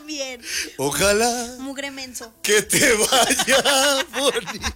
también. Ojalá Mugre menso. que te vaya bonito.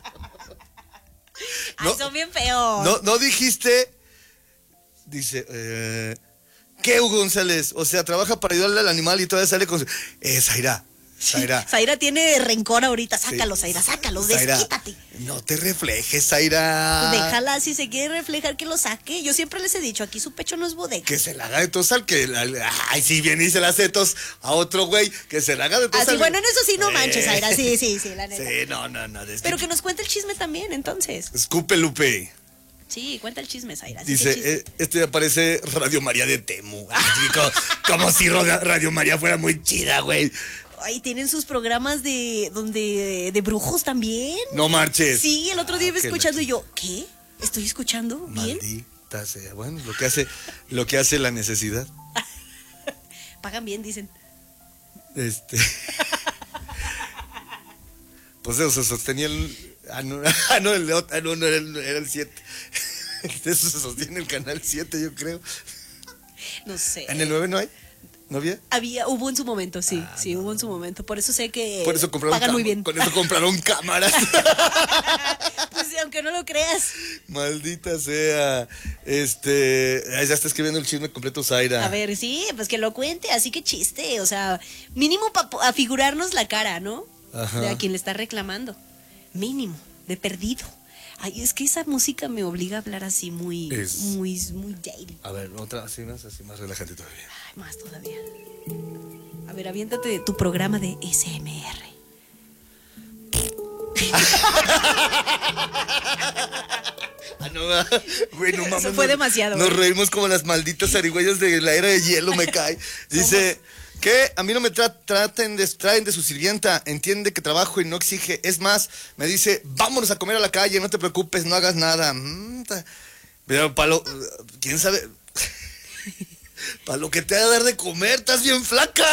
Ay, son bien feos. No dijiste, dice, ¿qué, Hugo González? O sea, trabaja para ayudarle al animal y todavía sale con su... Zaira. Zaira tiene rencor ahorita. Sácalo, Sí. Zaira, sácalo, Zaira, desquítate. no te reflejes, Zaira. Déjala, si se quiere reflejar, que lo saque. Yo siempre les he dicho, aquí su pecho no es bodega. Que se la haga de tos al que... Ay, sí, viene y se la hace de tos a otro güey. Que se la haga de tos Así, al... bueno, en eso sí no manches, Zaira. Sí, la neta. Sí, no. Pero que nos cuente el chisme también, entonces. Escupe, Lupe. Sí, cuenta el chisme, Zaira. Sí, Dice, qué chisme. este aparece Radio María de Temu. Ay, como si Radio María fuera muy chida, güey. Ay, tienen sus programas de brujos también. No marches. Sí, el otro día iba qué escuchando y yo, ¿qué? ¿Estoy escuchando bien? Maldita sea. Bueno, lo que hace la necesidad. Pagan bien, dicen. Pues eso se sostenía el... no, era el 7. Eso se sostiene el canal 7, yo creo. No sé. ¿En el 9 no hay? ¿No había? Hubo en su momento, sí, hubo en su momento. Por eso sé que Por eso pagan muy bien. Con eso compraron cámaras. Pues sí, aunque no lo creas. Maldita sea. Ya está escribiendo el chisme completo, Zaira. A ver, sí, pues que lo cuente, así que chiste. O sea, mínimo para figurarnos la cara, ¿no? Ajá. De a quien le está reclamando. Mínimo, de perdido. Ay, es que esa música me obliga a hablar así muy daily. A ver, otra así más relajante todavía. Ay, más todavía. A ver, aviéntate tu programa de SMR. Güey, no mames. Eso fue demasiado. Nos reímos como las malditas zarigüeyas de la era de hielo, me cae. Dice, que a mí no me traen de su sirvienta, entiende que trabajo y no exige. Es más, me dice, vámonos a comer a la calle, no te preocupes, no hagas nada. Pero Palo, ¿quién sabe? Para lo que te va a dar de comer, estás bien flaca.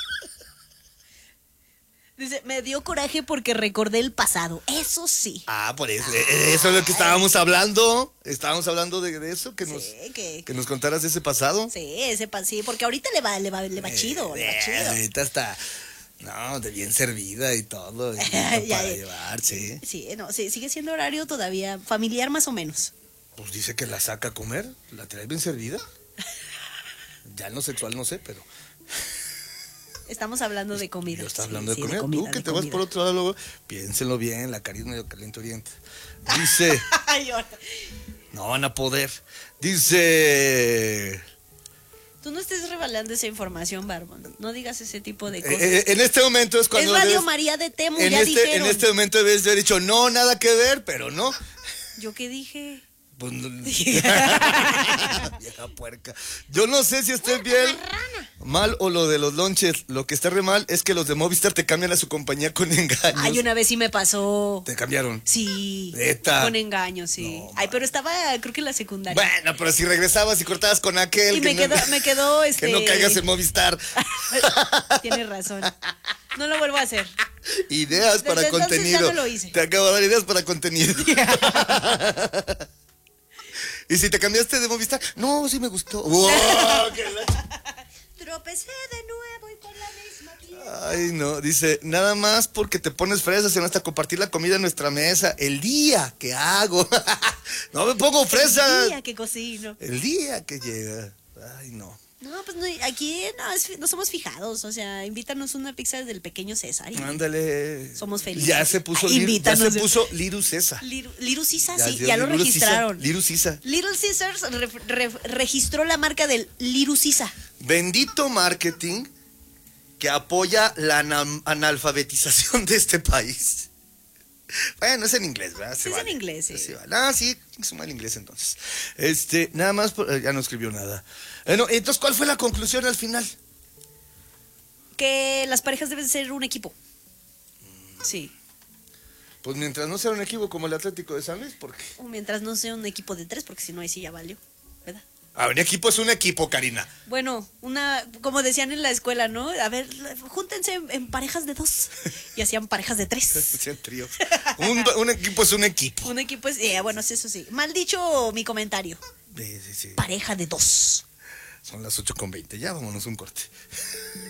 Dice, me dio coraje porque recordé el pasado. Eso sí. Por eso. Eso es lo que estábamos hablando. Estábamos hablando de eso, que nos contaras ese pasado. Sí, sí, porque ahorita le va chido, le va chido. Ahorita está, de bien servida y todo. Y para llevar, sí. Sí, sigue siendo horario todavía familiar más o menos. Pues dice que la saca a comer, la trae bien servida. Ya en lo sexual no sé, pero... Estamos hablando de comida. Yo estoy hablando de comida. Tú que te vas por otro lado, piénsenlo bien, la carisma medio caliente oriente. Dice... No van a poder. Dice... Tú no estés revelando esa información, Barbón. No digas ese tipo de cosas. En este momento es cuando... Es Radio María de Temu, ya dijeron. En este momento debes de haber dicho, no, nada que ver, pero no. ¿Yo qué dije? Pues vieja puerca. Yo no sé si esté bien mal o lo de los lonches. Lo que está re mal es que los de Movistar te cambian a su compañía con engaños. Ay, una vez sí me pasó. ¿Te cambiaron? Sí. ¿Neta? Con engaños, sí. No, ay, pero estaba, creo que en la secundaria. Bueno, pero si regresabas y cortabas con aquel. Y me quedó Que no caigas en Movistar. Tienes razón. No lo vuelvo a hacer. Ideas para contenido. Ya no lo hice. Te acabo de dar ideas para contenido. Y si te cambiaste de Movistar, no, sí me gustó. ¡Wow! Tropecé de nuevo y por la misma piedra. Ay, no, dice, nada más porque te pones fresas en hasta compartir la comida en nuestra mesa. El día que hago. No me pongo fresa. El día que cocino. El día que llega. Ay, no. No, pues no, aquí no somos fijados. O sea, invítanos una pizza del pequeño César. Ándale. Somos felices. Ya se puso Liru César. Liru César, sí, ya lo registraron. Liru César. Little Caesars registró la marca del Liru César. Bendito marketing que apoya la analfabetización de este país. Bueno, es en inglés, ¿verdad? Sí, es en inglés, sí. Sí, es mal inglés entonces. Nada más, ya no escribió nada. Entonces, ¿cuál fue la conclusión al final? Que las parejas deben ser un equipo. Sí. Pues mientras no sea un equipo como el Atlético de San Luis, ¿por qué? O mientras no sea un equipo de 3, porque si no, ahí sí ya valió, ¿verdad? Un equipo es un equipo, Karina. Bueno, como decían en la escuela, ¿no? A ver, júntense en parejas de 2. Y hacían parejas de 3. Hacían tríos. Un equipo es un equipo. Un equipo es, bueno, eso sí. Mal dicho mi comentario. Sí. Pareja de 2. Son las 8:20, ya vámonos un corte.